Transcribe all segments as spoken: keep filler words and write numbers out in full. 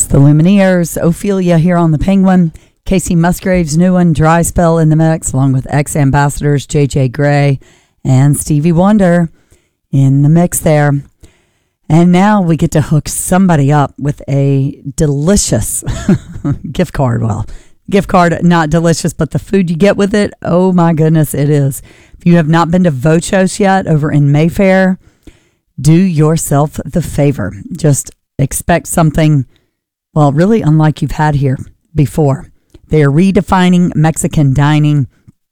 It's the Lumineers, Ophelia here on the Penguin. Casey Musgrave's new one, Dry Spell, in the mix, along with ex-ambassadors J J Grey and Stevie Wonder in the mix there. And now we get to hook somebody up with a delicious gift card. Well, gift card, not delicious, but the food you get with it, oh my goodness, it is. If you have not been to Vochos yet over in Mayfair, do yourself the favor. Just expect something, well, really unlike you've had here before. They are redefining Mexican dining.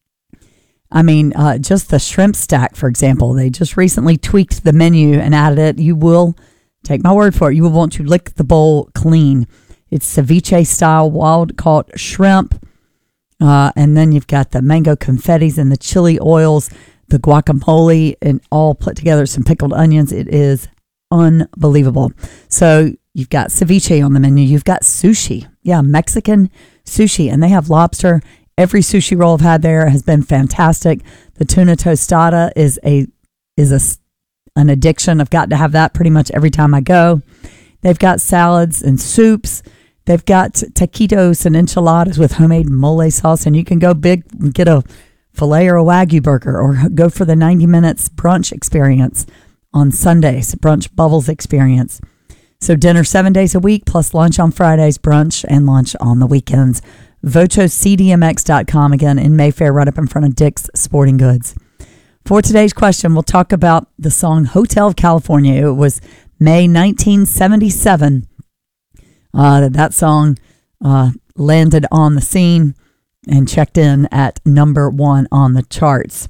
I mean, uh, just the shrimp stack, for example. They just recently tweaked the menu and added it. You will, take my word for it, you will want to lick the bowl clean. It's ceviche-style wild-caught shrimp. Uh, and then you've got the mango confettis and the chili oils, the guacamole, and all put together, some pickled onions. It is unbelievable. So you've got ceviche on the menu. You've got sushi. Yeah, Mexican sushi. And they have lobster. Every sushi roll I've had there has been fantastic. The tuna tostada is a is a an addiction. I've got to have that pretty much every time I go. They've got salads and soups. They've got taquitos and enchiladas with homemade mole sauce. And you can go big and get a filet or a Wagyu burger, or go for the ninety minutes brunch experience on Sundays, brunch bubbles experience. So dinner seven days a week, plus lunch on Fridays, brunch and lunch on the weekends. Vochos C D M X dot com, again, in Mayfair, right up in front of Dick's Sporting Goods. For today's question, we'll talk about the song Hotel California. It was May nineteen seventy-seven uh, that that song uh, landed on the scene and checked in at number one on the charts.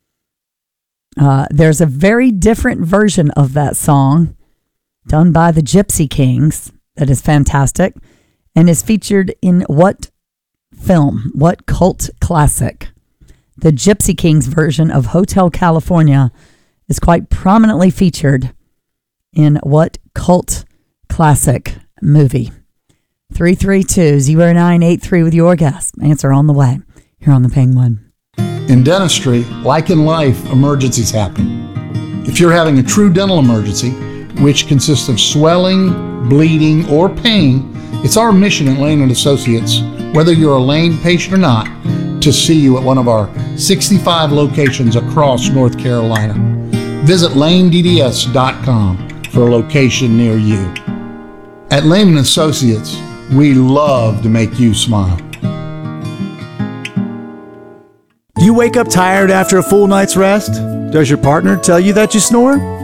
Uh, there's a very different version of that song done by the Gypsy Kings that is fantastic and is featured in what film, what cult classic? The Gypsy Kings version of Hotel California is quite prominently featured in what cult classic movie? three three two, zero nine eight three with your guess. Answer on the way here on the Penguin. In dentistry, like in life, emergencies happen. If you're having a true dental emergency, which consists of swelling, bleeding, or pain, it's our mission at Lane and Associates, whether you're a Lane patient or not, to see you at one of our sixty-five locations across North Carolina. Visit lane d d s dot com for a location near you. At Lane and Associates, we love to make you smile. Do you wake up tired after a full night's rest? Does your partner tell you that you snore?